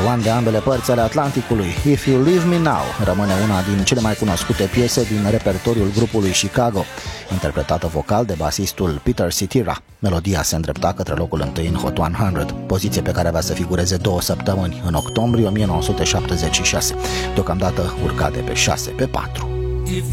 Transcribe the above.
one de ambele părți ale Atlanticului. If You Leave Me Now rămâne una din cele mai cunoscute piese din repertoriul grupului Chicago, interpretată vocal de basistul Peter Cetera. Melodia se îndrepta către locul întâi în Hot 100, poziție pe care avea să figureze 2 săptămâni, în octombrie 1976. Deocamdată urca de pe 6 pe 4.